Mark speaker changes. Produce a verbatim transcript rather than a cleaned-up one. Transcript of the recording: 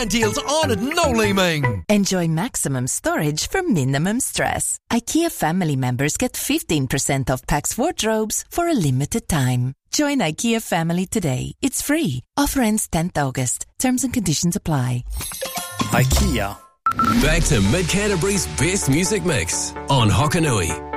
Speaker 1: find deals on at no leeming.
Speaker 2: Enjoy maximum storage for minimum stress. IKEA family members get fifteen percent off Pax wardrobes for a limited time. Join IKEA family today. It's free. Offer ends tenth August. Terms and conditions apply.
Speaker 3: IKEA.
Speaker 4: Back to Mid Canterbury's best music mix on Hokanui.